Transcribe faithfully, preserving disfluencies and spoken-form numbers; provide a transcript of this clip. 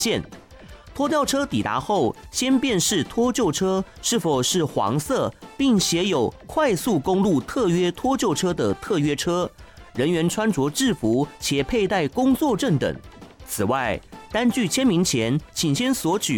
线。拖吊车抵达后，先辨识拖救车是否是黄色，并写有快速公路特约拖救车的特约车，人员穿着制服且佩戴工作证等。此外，单据签名前，请先索取